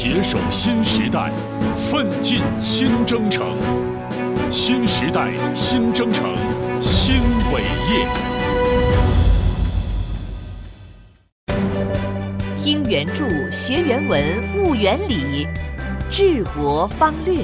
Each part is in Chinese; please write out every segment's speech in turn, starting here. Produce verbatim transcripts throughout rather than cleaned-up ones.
携手新时代，奋进新征程。新时代新征程，新伟业。 听原著，学原文，悟原理，治国方略。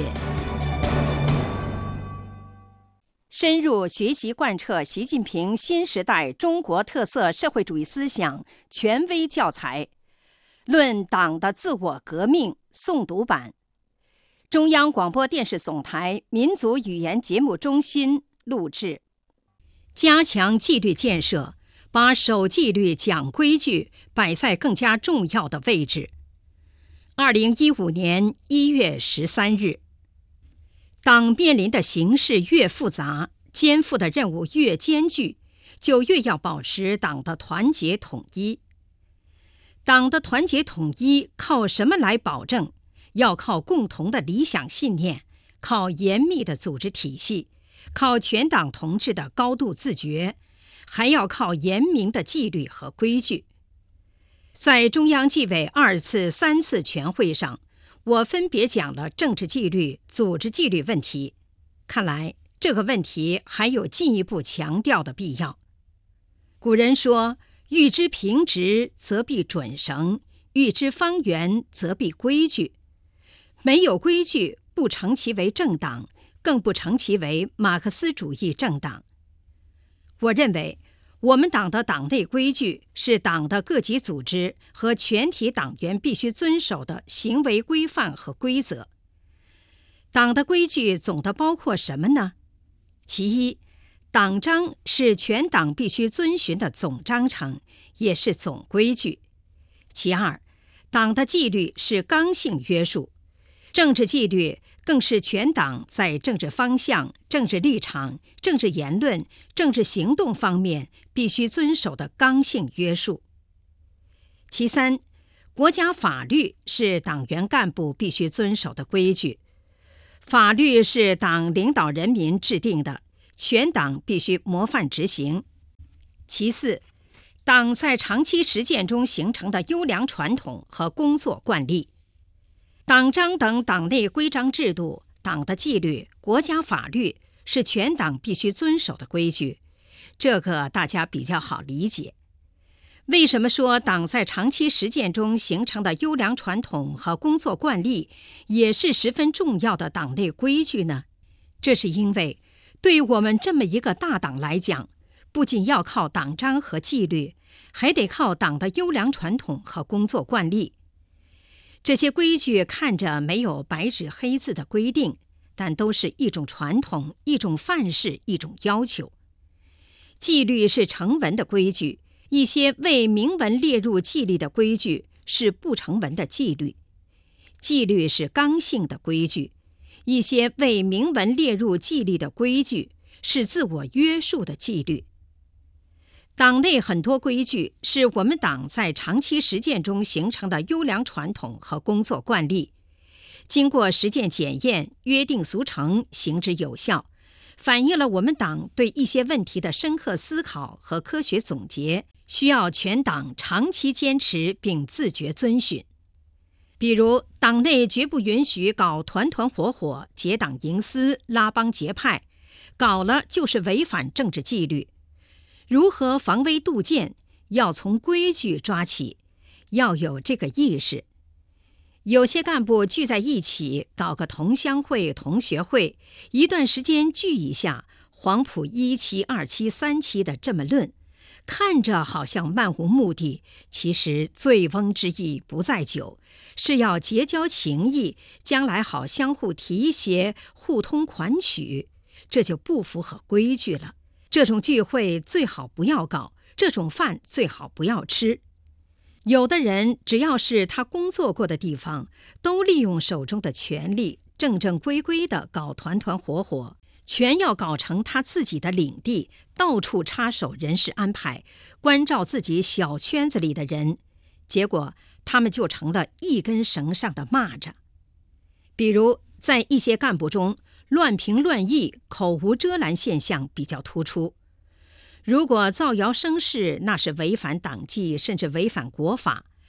深入学习贯彻习近平新时代中国特色社会主义思想权威教材，论党的自我革命诵读版，中央广播电视总台民族语言节目中心录制。加强纪律建设，把守纪律、讲规矩摆在更加重要的位置。二零一五年一月十三日。党面临的形势越复杂，肩负的任务越艰巨，就越要保持党的团结统一。党的团结统一靠什么来保证？要靠共同的理想信念，靠严密的组织体系，靠全党同志的高度自觉，还要靠严明的纪律和规矩。在中央纪委二次、三次全会上，我分别讲了政治纪律、组织纪律问题，看来这个问题还有进一步强调的必要。古人说，欲知平直，则必准绳；欲知方圆，则必规矩。没有规矩，不成其为政党，更不成其为马克思主义政党。我认为，我们党的党内规矩是党的各级组织和全体党员必须遵守的行为规范和规则。党的规矩总的包括什么呢？其一，党章是全党必须遵循的总章程，也是总规矩。其二，党的纪律是刚性约束，政治纪律更是全党在政治方向、政治立场、政治言论、政治行动方面必须遵守的刚性约束。其三，国家法律是党员干部必须遵守的规矩。法律是党领导人民制定的，全党必须模范执行。其四，党在长期实践中形成的优良传统和工作惯例。党章等党内规章制度、党的纪律、国家法律是全党必须遵守的规矩，这个大家比较好理解。为什么说党在长期实践中形成的优良传统和工作惯例也是十分重要的党内规矩呢？这是因为，对我们这么一个大党来讲，不仅要靠党章和纪律，还得靠党的优良传统和工作惯例。这些规矩看着没有白纸黑字的规定，但都是一种传统、一种范式、一种要求。纪律是成文的规矩，一些未明文列入纪律的规矩是不成文的纪律。纪律是刚性的规矩，一些未明文列入纪律的规矩是自我约束的纪律。党内很多规矩是我们党在长期实践中形成的优良传统和工作惯例，经过实践检验，约定俗成，行之有效，反映了我们党对一些问题的深刻思考和科学总结，需要全党长期坚持并自觉遵循。比如，党内绝不允许搞团团伙伙、结党营私、拉帮结派，搞了就是违反政治纪律。如何防微杜渐，要从规矩抓起，要有这个意识。有些干部聚在一起搞个同乡会、同学会，一段时间聚一下，黄埔一期、二期、三期的这么论，看着好像漫无目的，其实醉翁之意不在酒，是要结交情谊，将来好相互提携、互通款曲，这就不符合规矩了。这种聚会最好不要搞，这种饭最好不要吃。有的人只要是他工作过的地方，都利用手中的权力，正正规规地搞团团伙伙，全要搞成他自己的领地，到处插手人事安排，关照自己小圈子里的人，结果他们就成了一根绳上的蚂蚱。比如在一些干部中，乱评乱议、口无遮拦现象比较突出。如果造谣生事，那是违反党纪，甚至违反国法，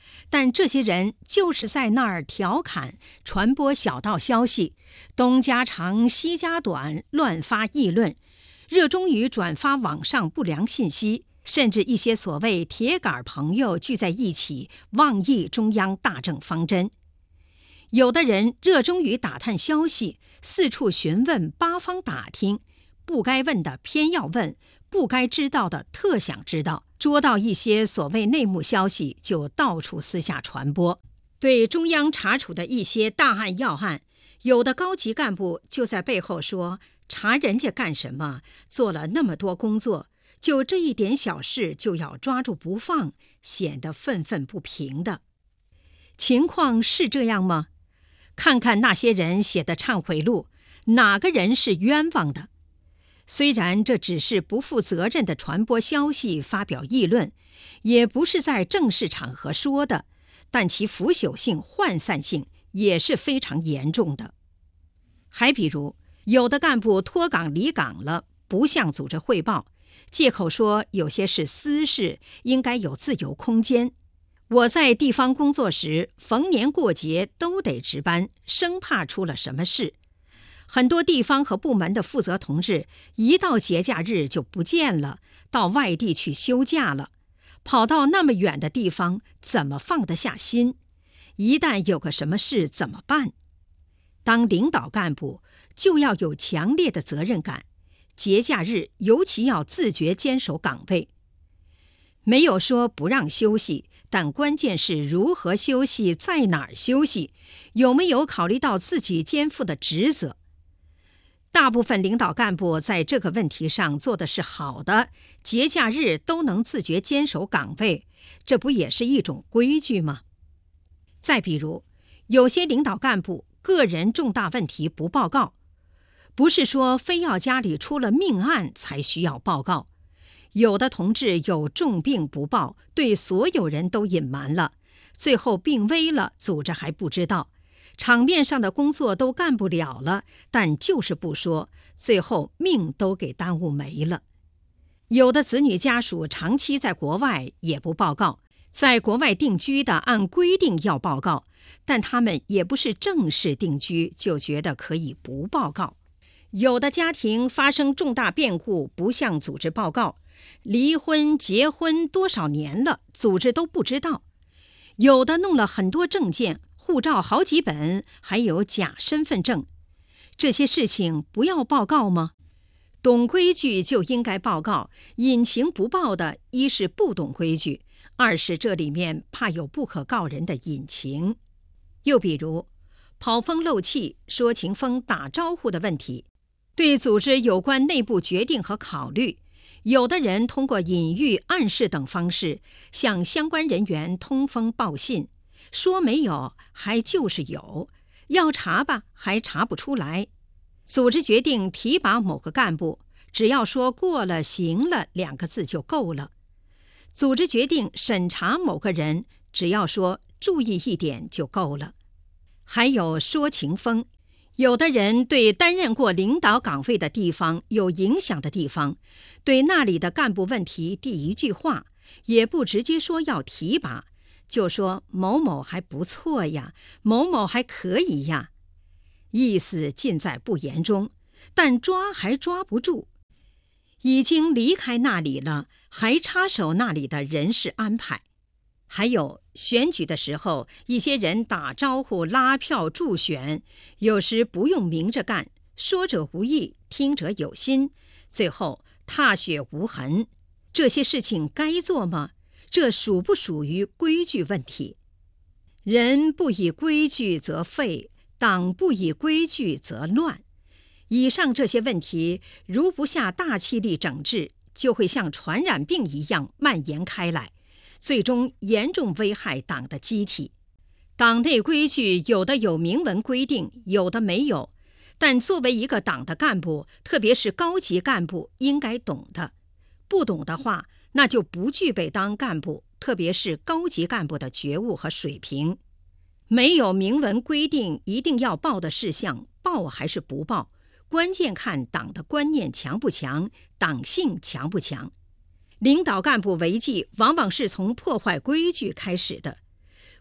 但这些人就是在那儿调侃、传播小道消息，东家长西家短，乱发议论，热衷于转发网上不良信息，甚至一些所谓铁杆朋友聚在一起妄议中央大政方针。有的人热衷于打探消息，四处询问，八方打听，不该问的偏要问，不该知道的特想知道，捉到一些所谓内幕消息就到处私下传播。对中央查处的一些大案要案，有的高级干部就在背后说，查人家干什么，做了那么多工作，就这一点小事就要抓住不放，显得愤愤不平的。情况是这样吗？看看那些人写的忏悔录，哪个人是冤枉的？虽然这只是不负责任的传播消息、发表议论，也不是在正式场合说的，但其腐朽性、涣散性也是非常严重的。还比如，有的干部脱岗离岗了，不向组织汇报，借口说有些是私事，应该有自由空间。我在地方工作时，逢年过节都得值班，生怕出了什么事。很多地方和部门的负责同志，一到节假日就不见了，到外地去休假了，跑到那么远的地方，怎么放得下心？一旦有个什么事怎么办？当领导干部就要有强烈的责任感，节假日尤其要自觉坚守岗位。没有说不让休息，但关键是如何休息，在哪儿休息，有没有考虑到自己肩负的职责。大部分领导干部在这个问题上做的是好的，节假日都能自觉坚守岗位，这不也是一种规矩吗？再比如，有些领导干部个人重大问题不报告，不是说非要家里出了命案才需要报告。有的同志有重病不报，对所有人都隐瞒了，最后病危了，组织还不知道，场面上的工作都干不了了，但就是不说，最后命都给耽误没了。有的子女家属长期在国外也不报告，在国外定居的按规定要报告，但他们也不是正式定居，就觉得可以不报告。有的家庭发生重大变故不向组织报告，离婚结婚多少年了，组织都不知道。有的弄了很多证件，护照好几本，还有假身份证，这些事情不要报告吗？懂规矩就应该报告，隐情不报的，一是不懂规矩，二是这里面怕有不可告人的隐情。又比如跑风漏气、说情风、打招呼的问题，对组织有关内部决定和考虑，有的人通过隐喻、暗示等方式向相关人员通风报信，说没有还就是有，要查吧还查不出来。组织决定提拔某个干部，只要说过了行了两个字就够了。组织决定审查某个人，只要说注意一点就够了。还有说情风，有的人对担任过领导岗位的地方、有影响的地方，对那里的干部问题第一句话也不直接说要提拔，就说某某还不错呀，某某还可以呀，意思尽在不言中，但抓还抓不住。已经离开那里了，还插手那里的人事安排。还有选举的时候，一些人打招呼、拉票、助选，有时不用明着干，说者无意，听者有心，最后踏血无痕。这些事情该做吗？这属不属于规矩问题？人不以规矩则废，党不以规矩则乱。以上这些问题，如不下大气力整治，就会像传染病一样蔓延开来，最终严重危害党的机体。党内规矩有的有明文规定，有的没有，但作为一个党的干部，特别是高级干部，应该懂的。不懂的话，那就不具备当干部，特别是高级干部的觉悟和水平。没有明文规定一定要报的事项，报还是不报，关键看党的观念强不强，党性强不强。领导干部违纪往往是从破坏规矩开始的，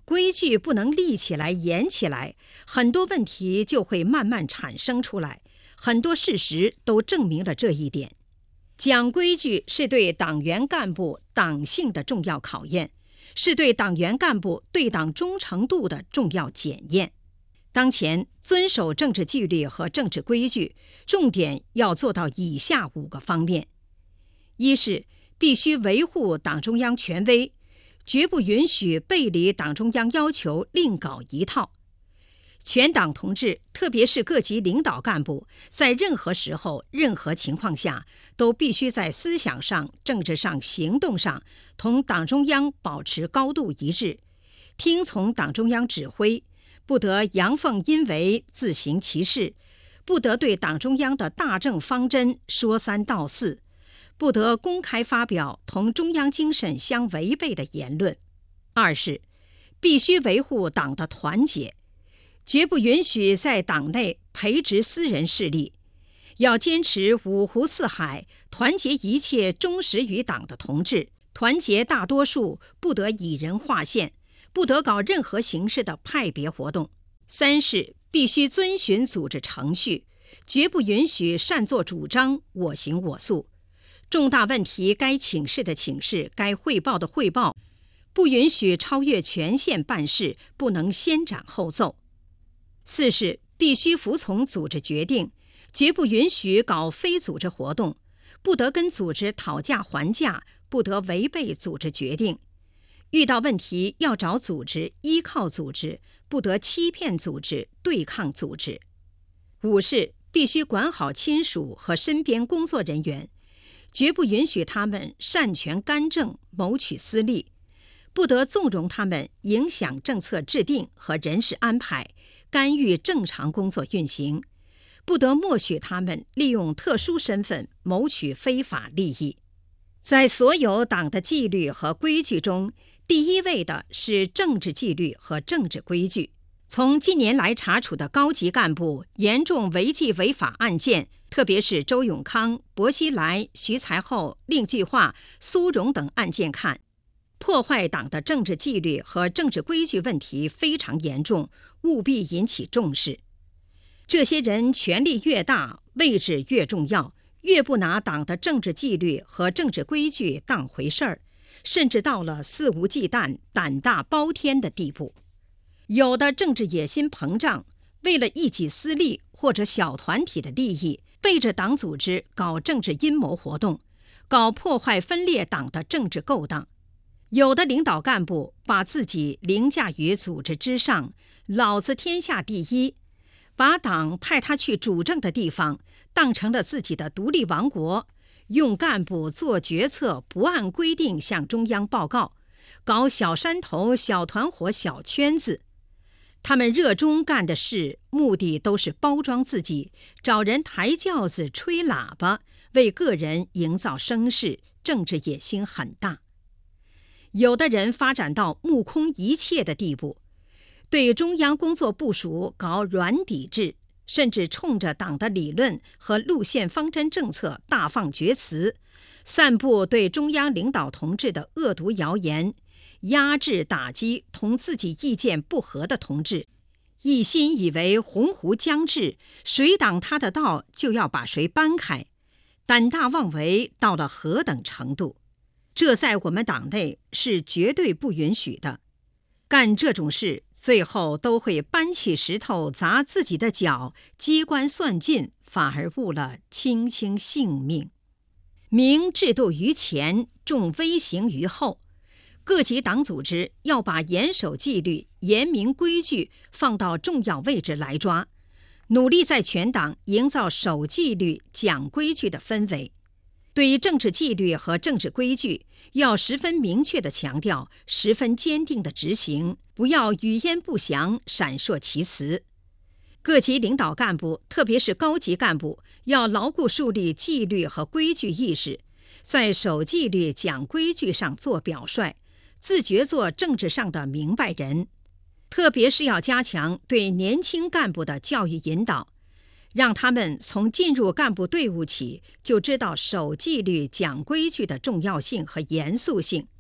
规矩不能立起来、严起来，很多问题就会慢慢产生出来。很多事实都证明了这一点。讲规矩是对党员干部党性的重要考验，是对党员干部对党忠诚度的重要检验。当前遵守政治纪律和政治规矩，重点要做到以下五个方面：一是必须维护党中央权威，绝不允许背离党中央要求另搞一套。全党同志，特别是各级领导干部，在任何时候、任何情况下，都必须在思想上、政治上、行动上同党中央保持高度一致，听从党中央指挥，不得阳奉阴违、自行其事，不得对党中央的大政方针说三道四，不得公开发表同中央精神相违背的言论。二是必须维护党的团结，绝不允许在党内培植私人势力，要坚持五湖四海，团结一切忠实于党的同志，团结大多数，不得以人划线，不得搞任何形式的派别活动。三是必须遵循组织程序，绝不允许擅作主张，我行我素。重大问题该请示的请示，该汇报的汇报，不允许超越权限办事，不能先斩后奏。四是必须服从组织决定，绝不允许搞非组织活动，不得跟组织讨价还价，不得违背组织决定。遇到问题要找组织，依靠组织，不得欺骗组织，对抗组织。五是必须管好亲属和身边工作人员，绝不允许他们擅权干政，谋取私利，不得纵容他们影响政策制定和人事安排，干预正常工作运行，不得默许他们利用特殊身份谋取非法利益。在所有党的纪律和规矩中，第一位的是政治纪律和政治规矩。从近年来查处的高级干部严重违纪违法案件，特别是周永康、薄熙来、徐才厚、令计划、苏荣等案件看，破坏党的政治纪律和政治规矩问题非常严重，务必引起重视。这些人权力越大，位置越重要，越不拿党的政治纪律和政治规矩当回事儿，甚至到了肆无忌惮、胆大包天的地步。有的政治野心膨胀，为了一己私利或者小团体的利益，背着党组织搞政治阴谋活动，搞破坏分裂党的政治勾当。有的领导干部把自己凌驾于组织之上，老子天下第一，把党派他去主政的地方当成了自己的独立王国，用干部做决策不按规定向中央报告，搞小山头、小团伙、小圈子。他们热衷干的事，目的都是包装自己，找人抬轿子、吹喇叭，为个人营造声势，政治野心很大。有的人发展到目空一切的地步，对中央工作部署搞软抵制，甚至冲着党的理论和路线方针政策大放厥词，散布对中央领导同志的恶毒谣言，压制打击同自己意见不合的同志，一心以为鸿鹄将至，谁挡他的道就要把谁搬开，胆大妄为到了何等程度？这在我们党内是绝对不允许的。干这种事，最后都会搬起石头砸自己的脚，机关算尽，反而误了卿卿性命。明制度于前，重威刑于后。各级党组织要把严守纪律、严明规矩放到重要位置来抓，努力在全党营造守纪律、讲规矩的氛围。对于政治纪律和政治规矩，要十分明确地强调，十分坚定地执行，不要语焉不详、闪烁其词。各级领导干部，特别是高级干部，要牢固树立纪律和规矩意识，在守纪律、讲规矩上做表率，自觉做政治上的明白人。特别是要加强对年轻干部的教育引导，让他们从进入干部队伍起就知道守纪律、讲规矩的重要性和严肃性。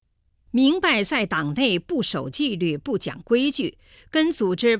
明白在党内不守纪律、不讲规矩，跟组织